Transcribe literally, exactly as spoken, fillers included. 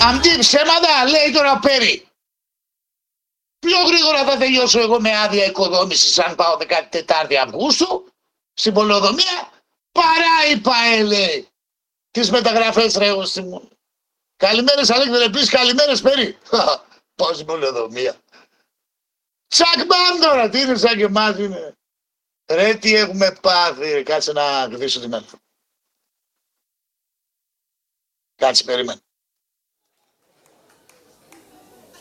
Αντί ψέματα, λέει τώρα Πέρι. Πιο γρήγορα θα τελειώσω εγώ με άδεια οικοδόμησης αν πάω δεκατετάρτη Αυγούστου στην πολεοδομία παρά η ΠΑΕ, λέει. Τις μεταγραφές ρε εγώ μου. Καλημέρες Αλέκδερε, επίσης καλημέρες Πέρι. Πάω στην πολεοδομία. Τσακ μπαμ τώρα, τι είναι σαν και εμάς είναι. Ρε τι έχουμε πάθει, κάτσε να κλείσω την άλλη. Κάτσε, περίμενε.